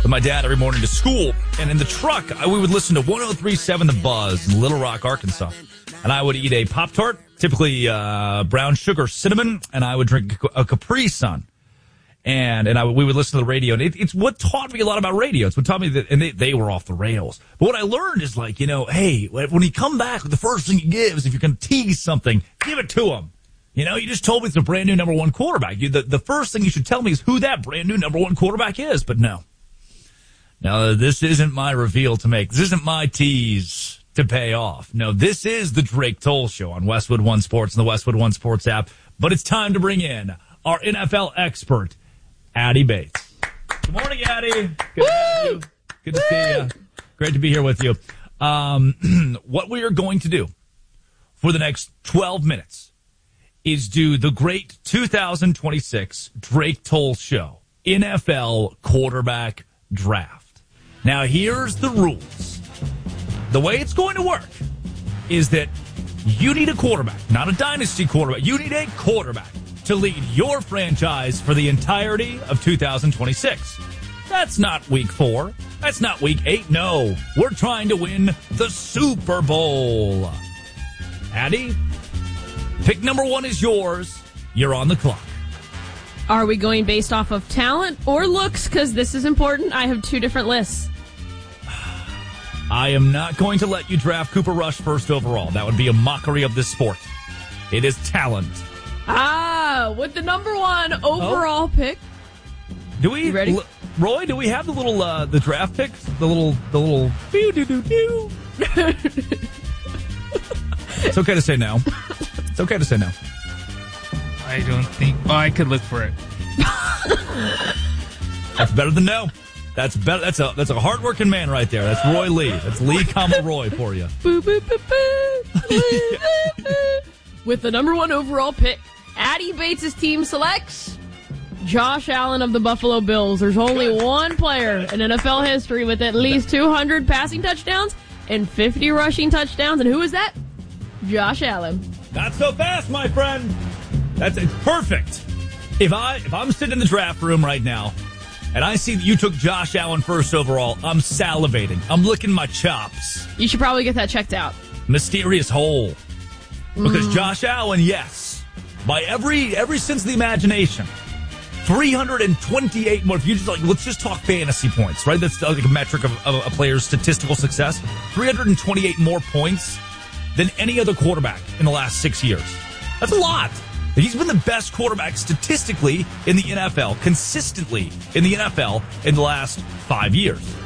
with my dad every morning to school. And in the truck, we would listen to 103.7 The Buzz in Little Rock, Arkansas. And I would eat a Pop-Tart, typically brown sugar cinnamon, and I would drink a Capri Sun. And we would listen to the radio, and it's what taught me a lot about radio. It's what taught me that, and they were off the rails. But what I learned is like, hey, when you come back, the first thing you give is if you're going to tease something, give it to them. You just told me it's a brand new number one quarterback. The first thing you should tell me is who that brand new number one quarterback is. But no, this isn't my reveal to make. This isn't my tease to pay off. No, this is the Drake Toll Show on Westwood One Sports and the Westwood One Sports app. But it's time to bring in our NFL expert, Addy Bates. Good morning, Addy. Good to have you. Good to see you. Great to be here with you. What we are going to do for the next 12 minutes is do the great 2026 Drake Toll Show NFL quarterback draft. Now, here's the rules. The way it's going to work is that you need a quarterback, not a dynasty quarterback. You need a quarterback to lead your franchise for the entirety of 2026. That's not week 4. That's not week 8. No, we're trying to win the Super Bowl. Addy, pick number 1 is yours. You're on the clock. Are we going based off of talent or looks? Because this is important. I have 2 different lists. I am not going to let you draft Cooper Rush first overall. That would be a mockery of this sport. It is talent. With the number 1 overall pick. Do we, you ready? Roy, do we have the little, the draft picks? The little, pew-doo-doo-doo. It's okay to say no. It's okay to say no. I don't think, I could look for it. That's better than no. That's better. That's a hardworking man right there. That's Roy Lee. That's Lee, Roy for you. Boo, boo, boo, boo. With the number 1 overall pick, Addy Bates' team selects Josh Allen of the Buffalo Bills. There's only one player in NFL history with at least 200 passing touchdowns and 50 rushing touchdowns. And who is that? Josh Allen. Not so fast, my friend. It's perfect. If I'm sitting in the draft room right now and I see that you took Josh Allen first overall, I'm salivating. I'm licking my chops. You should probably get that checked out. Mysterious hole. Because Josh Allen, yes, by every sense of the imagination, 328 more. If you just let's just talk fantasy points, right? That's like a metric of a player's statistical success. 328 more points than any other quarterback in the last 6 years. That's a lot. He's been the best quarterback statistically in the NFL, consistently in the NFL in the last 5 years.